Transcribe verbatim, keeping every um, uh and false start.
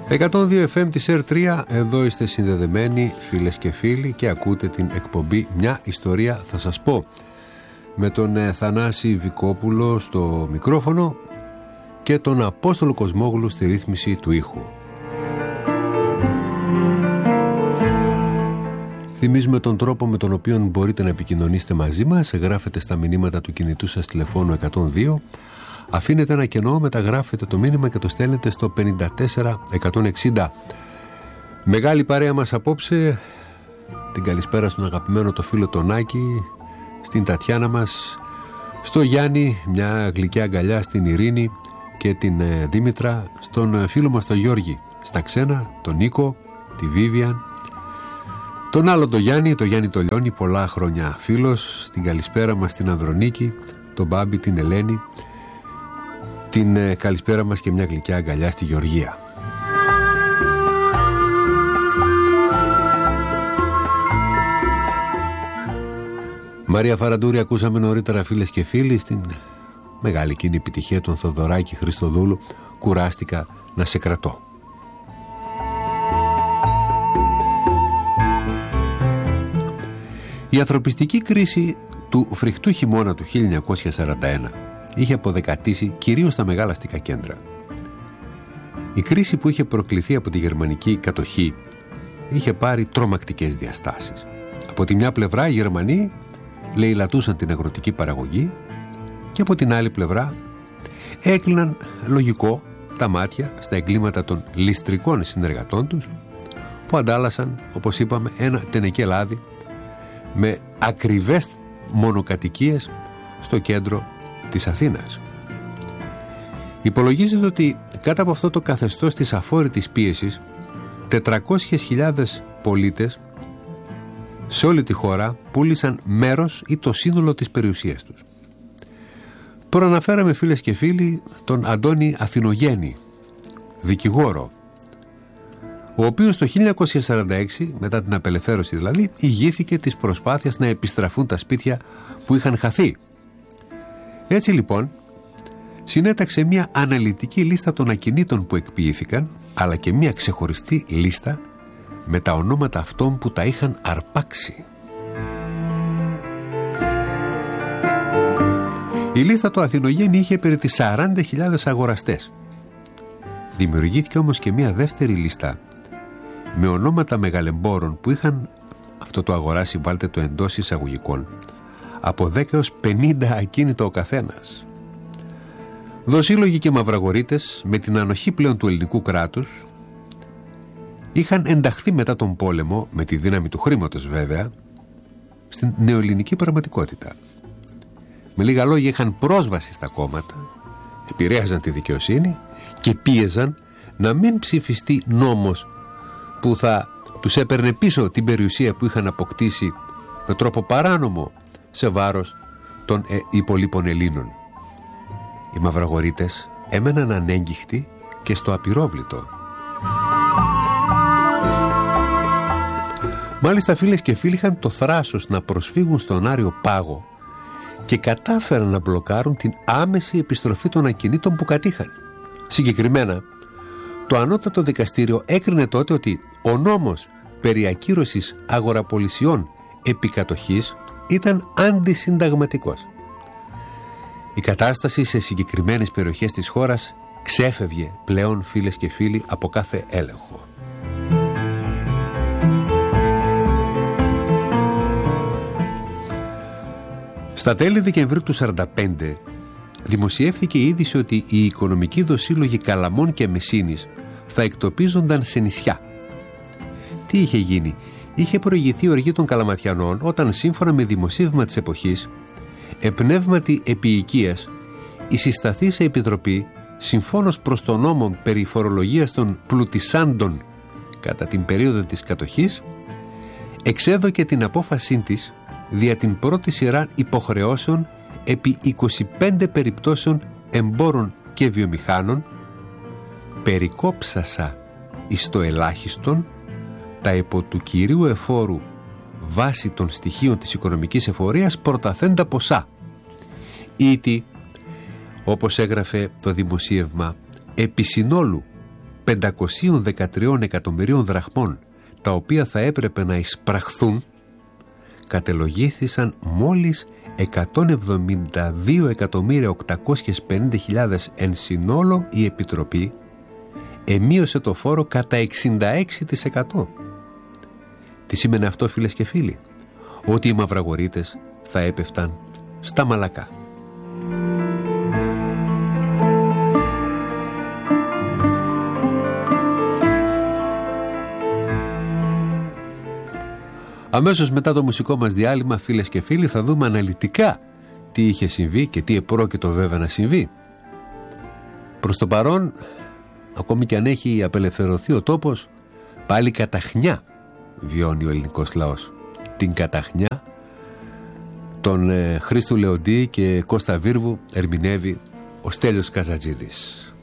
εκατόν δύο εφ εμ της Air τρία, εδώ είστε συνδεδεμένοι φίλες και φίλοι και ακούτε την εκπομπή «Μια ιστορία θα σας πω» με τον ε, Θανάση Βικόπουλο στο μικρόφωνο και τον Απόστολο Κοσμόγλου στη ρύθμιση του ήχου. Θυμίζουμε τον τρόπο με τον οποίο μπορείτε να επικοινωνήσετε μαζί μας. Γράφετε στα μηνύματα του κινητού σας τηλεφώνου εκατόν δύο, αφήνετε ένα κενό, μεταγράφετε το μήνυμα και το στέλνετε στο πενήντα τέσσερα εκατόν εξήντα. Μεγάλη παρέα μας απόψε. Την καλησπέρα στον αγαπημένο το φίλο τον Άκη, στην Τατιάνα μας, στο Γιάννη, μια γλυκιά αγκαλιά στην Ειρήνη και την ε, Δήμητρα, στον φίλο μας τον Γιώργη, στα ξένα, τον Νίκο, τη Βίβιαν, τον άλλο τον Γιάννη, τον Γιάννη το Λιώνη, πολλά χρόνια φίλος, την καλησπέρα μας στην Ανδρονίκη, τον Μπάμπη, την Ελένη, την ε, καλησπέρα μας και μια γλυκιά αγκαλιά στη Γεωργία. Μαρία Φαραντούρη ακούσαμε νωρίτερα φίλες και φίλοι, στην μεγάλη εκείνη επιτυχία των Θοδωράκη Χριστοδούλου, «Κουράστηκα να σε κρατώ». Η ανθρωπιστική κρίση του φρικτού χειμώνα του χίλια εννιακόσια σαράντα ένα είχε αποδεκατήσει κυρίως στα μεγάλα αστικά κέντρα. Η κρίση που είχε προκληθεί από τη γερμανική κατοχή είχε πάρει τρομακτικές διαστάσεις. Από τη μια πλευρά οι Γερμανοί λαιλατούσαν την αγροτική παραγωγή και από την άλλη πλευρά έκλειναν, λογικό, τα μάτια στα εγκλήματα των ληστρικών συνεργατών τους που αντάλλασαν, όπως είπαμε, ένα τενεκέ λάδι με ακριβές μονοκατοικίες στο κέντρο της Αθήνας. Υπολογίζεται ότι κάτω από αυτό το καθεστώς της αφόρητης πίεσης τετρακόσιες χιλιάδες πολίτες σε όλη τη χώρα πούλησαν μέρος ή το σύνολο της περιουσίας τους. Προαναφέραμε φίλες και φίλοι τον Αντώνη Αθηνογέννη, δικηγόρο, ο οποίος το χίλια εννιακόσια σαράντα έξι, μετά την απελευθέρωση δηλαδή, ηγήθηκε της προσπάθειας να επιστραφούν τα σπίτια που είχαν χαθεί. Έτσι λοιπόν συνέταξε μια αναλυτική λίστα των ακινήτων που εκποιήθηκαν, αλλά και μια ξεχωριστή λίστα με τα ονόματα αυτών που τα είχαν αρπάξει. Η λίστα του Αθηνογέννη είχε περί τις σαράντα χιλιάδες αγοραστές. Δημιουργήθηκε όμως και μια δεύτερη λίστα με ονόματα μεγαλεμπόρων που είχαν αυτό το αγοράσει, βάλτε το εντός εισαγωγικών, από δέκα έως πενήντα ακίνητα ο καθένας. Δοσύλλογοι και μαυραγορείτες, με την ανοχή πλέον του ελληνικού κράτους, είχαν ενταχθεί μετά τον πόλεμο, με τη δύναμη του χρήματος βέβαια, στην νεοελληνική πραγματικότητα. Με λίγα λόγια, είχαν πρόσβαση στα κόμματα, επηρέαζαν τη δικαιοσύνη και πίεζαν να μην ψηφιστεί νόμος που θα τους έπαιρνε πίσω την περιουσία που είχαν αποκτήσει με τρόπο παράνομο σε βάρος των ε, υπολείπων Ελλήνων. Οι μαυραγορείτες έμεναν ανέγγιχτοι και στο απειρόβλητο. Μάλιστα φίλες και φίλοι είχαν το θράσος να προσφύγουν στον Άριο Πάγο και κατάφεραν να μπλοκάρουν την άμεση επιστροφή των ακινήτων που κατήχαν. Συγκεκριμένα, το ανώτατο δικαστήριο έκρινε τότε ότι ο νόμος περί ακύρωσης αγοραπολισιών επικατοχής ήταν αντισυνταγματικός. Η κατάσταση σε συγκεκριμένες περιοχές της χώρας ξέφευγε πλέον φίλες και φίλοι από κάθε έλεγχο. Στα τέλη Δεκεμβρίου του χίλια εννιακόσια σαράντα πέντε δημοσιεύθηκε η είδηση ότι οι οικονομικοί δοσύλλογοι Καλαμών και Μεσίνης θα εκτοπίζονταν σε νησιά. Τι είχε γίνει? Είχε προηγηθεί η οργή των Καλαματιανών όταν, σύμφωνα με δημοσίευμα της εποχής, επνεύματι επιοικίας, η συσταθήσα επιτροπή, συμφώνως προς τον νόμο περί φορολογίας των πλουτισάντων κατά την περίοδο της κατοχής, εξέδωκε την απόφασή της δια την πρώτη σειρά υποχρεώσεων επί είκοσι πέντε περιπτώσεων εμπόρων και βιομηχάνων, περικόψασα εις το ελάχιστον τα υπό του κυρίου εφόρου βάσει των στοιχείων της οικονομικής εφορίας προταθέντα ποσά. Ήτι, όπως έγραφε το δημοσίευμα, επί συνόλου πεντακόσια δεκατρία εκατομμυρίων δραχμών, τα οποία θα έπρεπε να εισπραχθούν, κατελογήθησαν μόλις εκατόν εβδομήντα δύο εκατομμύρια οκτακόσιες πενήντα χιλιάδες εν συνόλο. Η Επιτροπή εμείωσε το φόρο κατά εξήντα έξι τοις εκατό. Τι σήμαινε αυτό, φίλες και φίλοι? Ότι οι μαυραγορείτες θα έπεφταν στα μαλακά. Αμέσως μετά το μουσικό μας διάλειμμα, φίλες και φίλοι, θα δούμε αναλυτικά τι είχε συμβεί και τι επρόκειτο βέβαια να συμβεί. Προς το παρόν, ακόμη και αν έχει απελευθερωθεί ο τόπος, πάλι καταχνιά βιώνει ο ελληνικός λαός. Την καταχνιά τον ε, Χρήστου Λεοντή και Κώστα Βίρβου ερμηνεύει ο Στέλιος Καζατζίδης.